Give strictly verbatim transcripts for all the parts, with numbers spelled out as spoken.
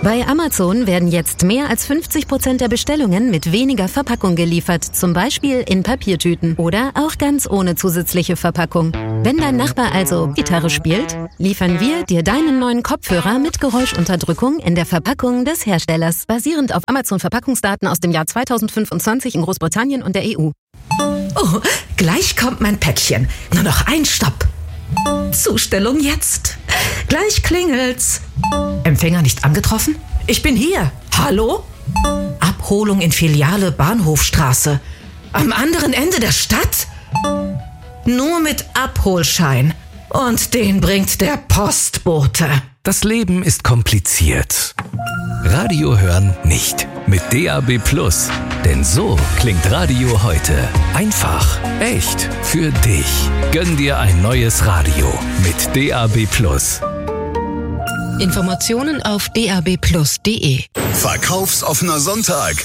Bei Amazon werden jetzt mehr als fünfzig Prozent der Bestellungen mit weniger Verpackung geliefert, zum Beispiel in Papiertüten oder auch ganz ohne zusätzliche Verpackung. Wenn dein Nachbar also Gitarre spielt, liefern wir dir deinen neuen Kopfhörer mit Geräuschunterdrückung in der Verpackung des Herstellers, basierend auf Amazon-Verpackungsdaten aus dem Jahr zweitausendfünfundzwanzig in Großbritannien und der E U. Oh, gleich kommt mein Päckchen. Nur noch ein Stopp. Zustellung jetzt. Gleich klingelt's. Empfänger nicht angetroffen? Ich bin hier. Hallo? Abholung in Filiale Bahnhofstraße. Am anderen Ende der Stadt? Nur mit Abholschein. Und den bringt der Postbote. Das Leben ist kompliziert. Radio hören nicht. Mit D A B Plus. Denn so klingt Radio heute. Einfach, echt, für dich. Gönn dir ein neues Radio mit D A B Plus. Informationen auf d a b plus punkt d e. Verkaufsoffener Sonntag.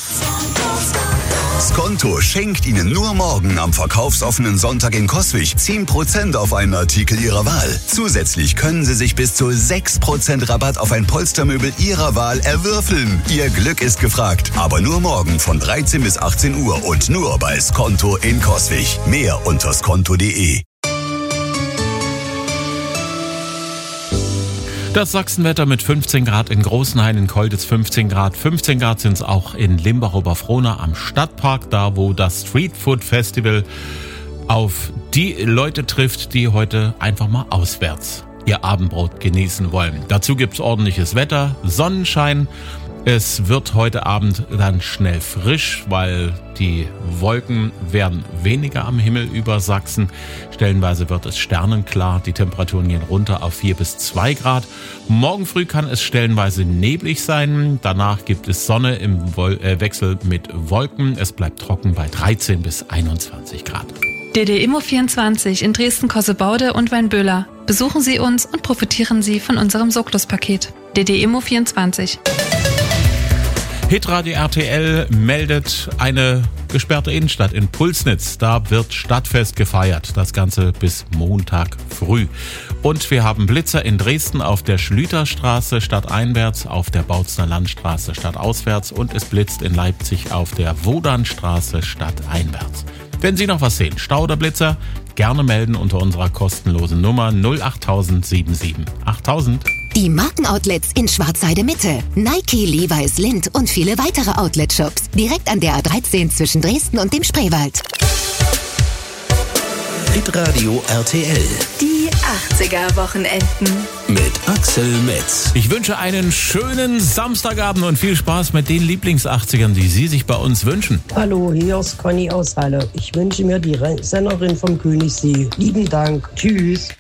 Skonto schenkt Ihnen nur morgen am verkaufsoffenen Sonntag in Coswig zehn Prozent auf einen Artikel Ihrer Wahl. Zusätzlich können Sie sich bis zu sechs Prozent Rabatt auf ein Polstermöbel Ihrer Wahl erwürfeln. Ihr Glück ist gefragt, aber nur morgen von dreizehn bis achtzehn Uhr und nur bei Skonto in Coswig. Mehr unter skonto punkt d e. Das Sachsenwetter mit fünfzehn Grad in Großenhain, in Kolditz fünfzehn Grad. fünfzehn Grad sind es auch in Limbach-Oberfrohna am Stadtpark, da wo das Street Food Festival auf die Leute trifft, die heute einfach mal auswärts ihr Abendbrot genießen wollen. Dazu gibt's ordentliches Wetter, Sonnenschein. Es wird heute Abend dann schnell frisch, weil die Wolken werden weniger am Himmel über Sachsen. Stellenweise wird es sternenklar. Die Temperaturen gehen runter auf vier bis zwei Grad. Morgen früh kann es stellenweise neblig sein. Danach gibt es Sonne im Wol- äh, Wechsel mit Wolken. Es bleibt trocken bei dreizehn bis einundzwanzig Grad. D D Immo vierundzwanzig in Dresden-Kossebaude und Weinböhler. Besuchen Sie uns und profitieren Sie von unserem Soklos-Paket. D D Immo vierundzwanzig. Hitradio R T L meldet eine gesperrte Innenstadt in Pulsnitz. Da wird Stadtfest gefeiert. Das Ganze bis Montag früh. Und wir haben Blitzer in Dresden auf der Schlüterstraße stadteinwärts, auf der Bautzner Landstraße stadtauswärts und es blitzt in Leipzig auf der Wodanstraße stadteinwärts. Wenn Sie noch was sehen, Stau oder Blitzer, gerne melden unter unserer kostenlosen Nummer null acht null sieben sieben achttausend. Die Markenoutlets in Schwarzheide Mitte, Nike, Levi's, Lindt und viele weitere Outlet-Shops. Direkt an der A dreizehn zwischen Dresden und dem Spreewald. Hitradio R T L. Die achtziger-Wochenenden. Mit Axel Metz. Ich wünsche einen schönen Samstagabend und viel Spaß mit den Lieblings-achtzigern, die Sie sich bei uns wünschen. Hallo, hier ist Conny aus Halle. Ich wünsche mir die Sängerin vom Königssee. Lieben Dank. Tschüss.